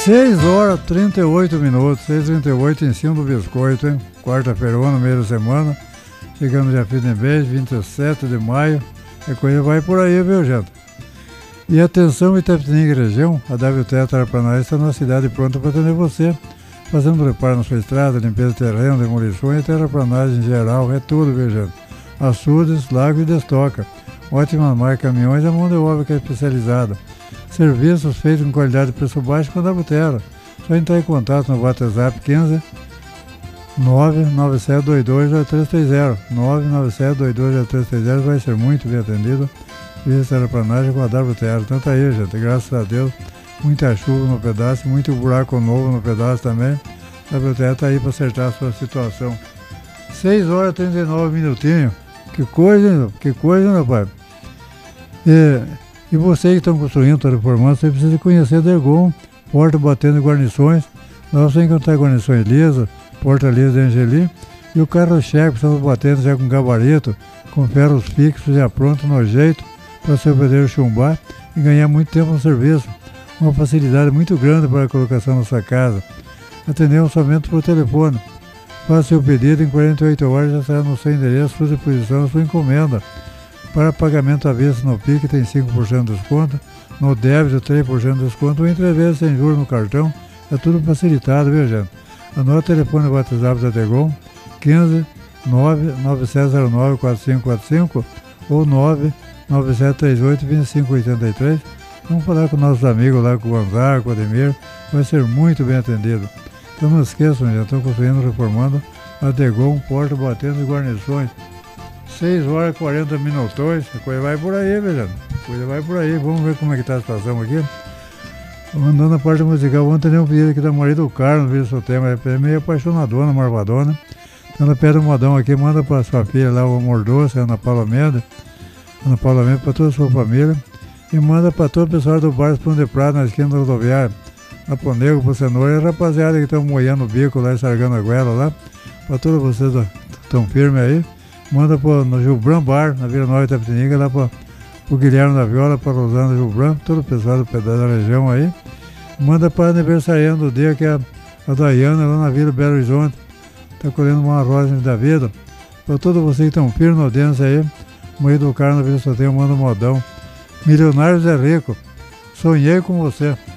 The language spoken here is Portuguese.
6 horas 38 minutos, 6h38 em cima do biscoito, hein? Quarta-feira, no meio da semana. Chegamos já fim de mês, 27 de maio. A coisa vai por aí, viu, gente? E atenção, Itapetininga região, a WTE Terraplanagem está na cidade pronta para atender você. Fazendo reparo na sua estrada, limpeza de terreno, demolições e terraplanagem em geral, é tudo, viu, gente? Açudes, lago e destoca. Ótimas marcas, caminhões e a mão de obra que é especializada. Serviços feitos com qualidade e preço baixo com a WTE. Só entrar em contato no WhatsApp 15 997220330. 997220330 vai ser muito bem atendido. Fiz terraplanagem com a WTE. Então tá aí, gente, graças a Deus. Muita chuva no pedaço, muito buraco novo no pedaço também. A WTE tá aí para acertar a sua situação. 6 horas e 39 minutinhos. Que coisa, meu pai. E vocês que estão construindo, estão reformando, você precisa conhecer a Dergon, porta batendo guarnições. Nós vamos encontrar guarnições lisas, porta lisa de Angeli. E o carro-chefe, estamos batendo já com gabarito, com ferros fixos já pronto no jeito, para você poder chumbar e ganhar muito tempo no serviço. Uma facilidade muito grande para a colocação na sua casa. Atendemos somente por telefone. Faça seu pedido em 48 horas, já será no seu endereço, sua disposição, sua encomenda. Para pagamento à vista no PIC tem 5% de desconto, no débito 3% de desconto, ou entre vezes sem juros no cartão. É tudo facilitado, viu, gente? Anote o telefone e WhatsApp da Tegon, 15 99709 4545 ou 99738 2583. Vamos falar com nossos amigos lá, com o Gonzaga, com o Ademir, vai ser muito bem atendido. Então não esqueçam, já estão construindo, reformando a Tegon, porta batendo e guarnições. 6 horas e 40 minutos, a coisa vai por aí, velho. A coisa vai por aí, vamos ver como é que está a situação aqui. Andando na parte musical, ontem tem um pedido aqui da Maria do Carmo, Vila Sotema, é meio apaixonadona, marvadona. Então ela pede um modão aqui, manda para sua filha lá, o Amor Doce, Ana Paula Mendes, para toda a sua família. E manda para todo o pessoal do bairro Pão de Prata, na esquina da rodoviária, lá pro Nego, pro Cenoura, e a rapaziada que estão moendo o bico lá, sargando a goela lá, para todos vocês que estão firmes aí. Manda no Gilbran Bar, na Vila Nova Itapetininga, lá pro Guilherme da Viola, para Rosana Gilbran, todo o pessoal do pedaço da região aí. Manda para aniversariando do dia, que é a Daiana, lá na Vila Belo Horizonte, está colhendo uma rosa da vida. Para todos vocês que estão firmes na audiência aí, Maria do Carmo, na Vila Sotema, manda um modão. Milionários é rico, sonhei com você.